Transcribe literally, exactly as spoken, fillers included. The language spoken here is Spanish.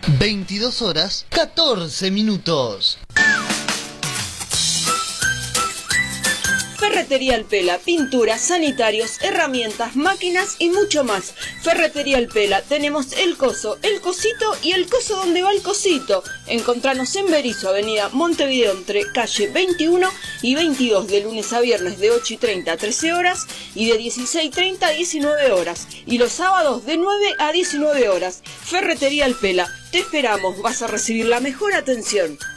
veintidós horas, catorce minutos. Ferretería El Pela, pinturas, sanitarios, herramientas, máquinas y mucho más. Ferretería El Pela, tenemos el coso, el cosito y el coso donde va el cosito. Encontranos en Berisso, avenida Montevideo, entre calle veintiuno y veintidós, de lunes a viernes de ocho y treinta a trece horas y de dieciséis y treinta a diecinueve horas. Y los sábados de nueve a diecinueve horas. Ferretería El Pela, te esperamos, vas a recibir la mejor atención.